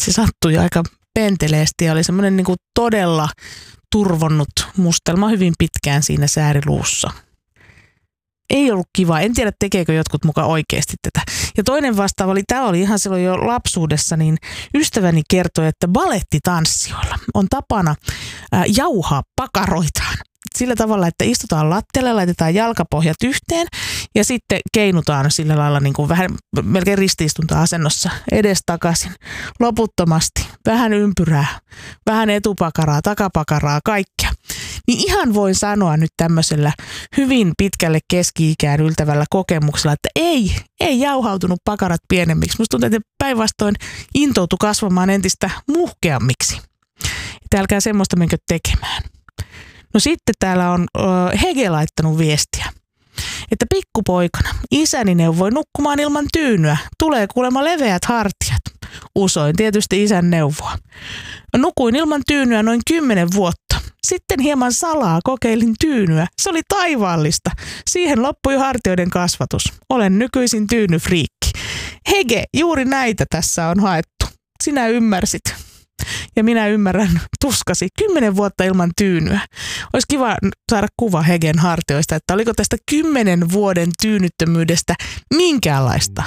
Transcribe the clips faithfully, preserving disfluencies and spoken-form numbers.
Se sattui aika penteleesti ja oli semmoinen niin kuin todella turvonnut mustelma hyvin pitkään siinä sääriluussa. Ei ollut kiva. En tiedä, tekeekö jotkut mukaan oikeasti tätä. Ja toinen vastaava oli, tämä oli ihan silloin jo lapsuudessa, niin ystäväni kertoi, että balettitanssijoilla on tapana ää, jauhaa pakaroitaan. Sillä tavalla, että istutaan lattialle, laitetaan jalkapohjat yhteen ja sitten keinutaan sillä lailla niin kuin vähän melkein ristiistunta-asennossa edestakaisin loputtomasti. Vähän ympyrää, vähän etupakaraa, takapakaraa, kaikkea. Niin ihan voin sanoa nyt tämmöisellä hyvin pitkälle keski-ikään yltävällä kokemuksella, että ei, ei jauhautunut pakarat pienemmiksi. Musta tuntuu, että päinvastoin intoutui kasvamaan entistä muhkeammiksi. Että älkää semmoista menkö tekemään. No sitten täällä on uh, Hege laittanut viestiä, että pikkupoikana isäni neuvoi nukkumaan ilman tyynyä. Tulee kuulemma leveät hartiat. Usoin tietysti isän neuvoa. Nukuin ilman tyynyä noin kymmenen vuotta. Sitten hieman salaa kokeilin tyynyä. Se oli taivaallista. Siihen loppui hartioiden kasvatus. Olen nykyisin tyynyfriikki. Hege, juuri näitä tässä on haettu. Sinä ymmärsit. Ja minä ymmärrän tuskasi kymmenen vuotta ilman tyynyä. Olisi kiva saada kuva Hegen hartioista, että oliko tästä kymmenen vuoden tyynyttömyydestä minkäänlaista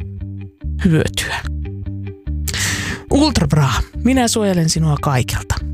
hyötyä. Ultra Bra, minä suojelen sinua kaikelta.